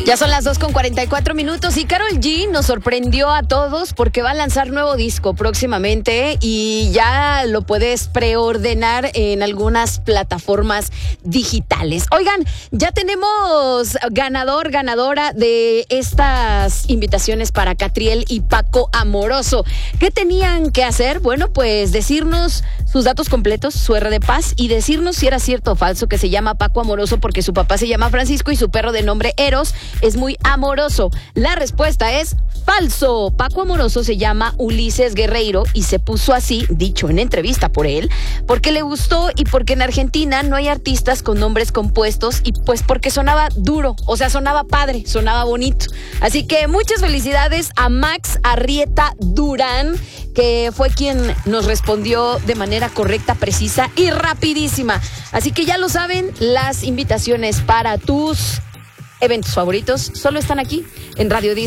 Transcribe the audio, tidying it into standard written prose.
Ya son las 2:44 y Karol G nos sorprendió a todos porque va a lanzar nuevo disco próximamente y ya lo puedes preordenar en algunas plataformas digitales. Oigan, ya tenemos ganadora de estas invitaciones para Catriel y Paco Amoroso. ¿Qué tenían que hacer? Bueno, pues decirnos sus datos completos, su R de paz y decirnos si era cierto o falso que se llama Paco Amoroso porque su papá se llama Francisco y su perro de nombre Eros es muy amoroso. La respuesta es falso. Paco Amoroso se llama Ulises Guerreiro y se puso así, dicho en entrevista por él, porque le gustó y porque en Argentina no hay artistas con nombres compuestos y pues porque sonaba duro, o sea, sonaba padre, sonaba bonito. Así que muchas felicidades a Max Arrieta Durán, que fue quien nos respondió de manera correcta, precisa y rapidísima. Así que ya lo saben, las invitaciones para tus eventos favoritos solo están aquí en Radio Disney.